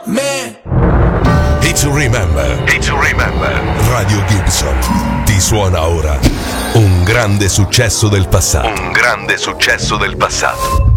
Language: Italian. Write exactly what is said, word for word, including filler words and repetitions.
me. It's to remember. It's to remember. Radio Gibson ti suona ora un grande successo del passato. Un grande successo del passato.